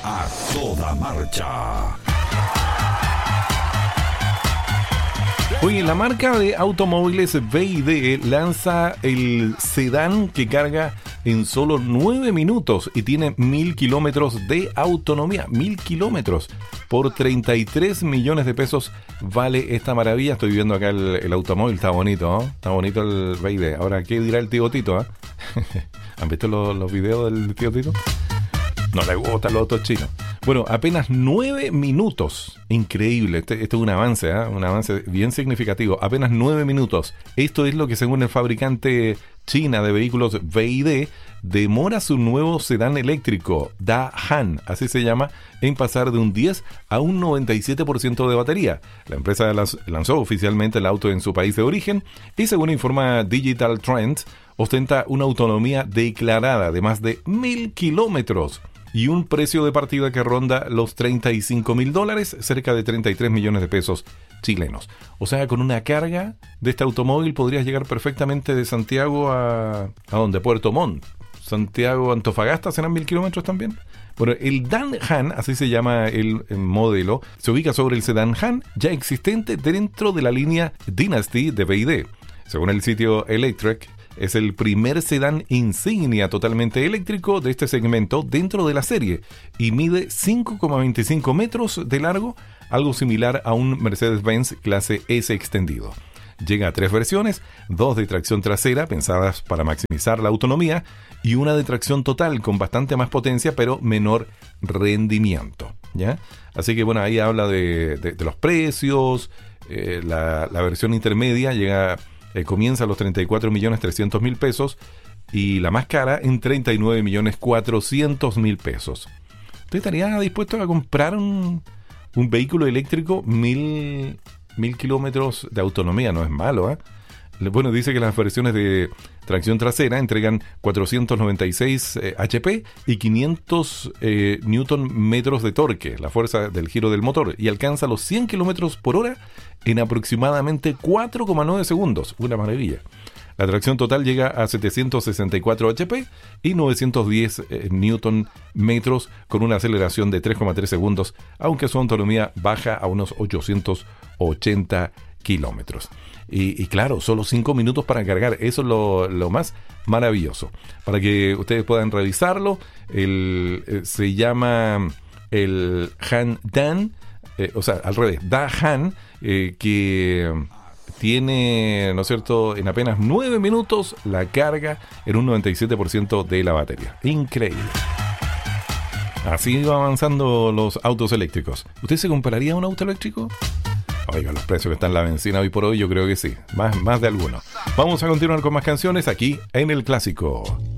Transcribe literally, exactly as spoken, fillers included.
a toda marcha. Oye, la marca de automóviles B Y D lanza el sedán que carga en solo nueve minutos y tiene mil kilómetros de autonomía. Mil kilómetros. Por treinta y tres millones de pesos vale esta maravilla. Estoy viendo acá el, el automóvil, está bonito, ¿no? Está bonito el B Y D. Ahora, ¿qué dirá el tío Tito? ¿eh? ¿Han visto los, los videos del tío Tito? No le gustan los autos chinos. Bueno, apenas nueve minutos. Increíble. Este, este es un avance, ¿eh? Un avance bien significativo. Apenas nueve minutos. Esto es lo que, según el fabricante china de vehículos B Y D, demora su nuevo sedán eléctrico, Da Han, así se llama, en pasar de un diez a un noventa y siete por ciento de batería. La empresa lanzó oficialmente el auto en su país de origen y, según informa Digital Trends, ostenta una autonomía declarada de más de mil kilómetros y un precio de partida que ronda los treinta y cinco mil dólares, cerca de treinta y tres millones de pesos chilenos. O sea, con una carga de este automóvil podrías llegar perfectamente de Santiago a... ¿a dónde? Puerto Montt. Santiago, Antofagasta, ¿serán mil kilómetros también? Bueno, el Da Han, así se llama el, el modelo, se ubica sobre el sedán Han ya existente dentro de la línea Dynasty de B Y D. Según el sitio Electrek, es el primer sedán insignia totalmente eléctrico de este segmento dentro de la serie y mide cinco coma veinticinco metros de largo, algo similar a un Mercedes-Benz clase S extendido. Llega a tres versiones, dos de tracción trasera pensadas para maximizar la autonomía y una de tracción total con bastante más potencia pero menor rendimiento, ¿ya? Así que bueno, ahí habla de, de, de los precios. eh, la, la versión intermedia llega... Eh, comienza a los treinta y cuatro millones trescientos mil pesos y la más cara en treinta y nueve millones cuatrocientos mil pesos. ¿Usted estaría dispuesto a comprar un, un vehículo eléctrico mil, mil kilómetros de autonomía? No es malo, ¿eh? Bueno, dice que las versiones de tracción trasera entregan cuatrocientos noventa y seis eh, H P y quinientos eh, newton metros de torque, la fuerza del giro del motor, y alcanza los cien kilómetros por hora en aproximadamente cuatro coma nueve segundos. Una maravilla. La tracción total llega a setecientos sesenta y cuatro H P y novecientos diez eh, newton metros con una aceleración de tres coma tres segundos, aunque su autonomía baja a unos ochocientos ochenta kilómetros. Y, y claro, solo cinco minutos para cargar. Eso es lo, lo más maravilloso. Para que ustedes puedan revisarlo, el, eh, se llama el Han Dan, eh, o sea, al revés, Da Han, eh, que tiene, ¿no es cierto?, en apenas nueve minutos la carga en un noventa y siete por ciento de la batería. Increíble. Así va avanzando los autos eléctricos. ¿Usted se compraría un auto eléctrico? Oiga, los precios que están en la benzina hoy por hoy, yo creo que sí. Más, más de alguno. Vamos a continuar con más canciones aquí en El Clásico.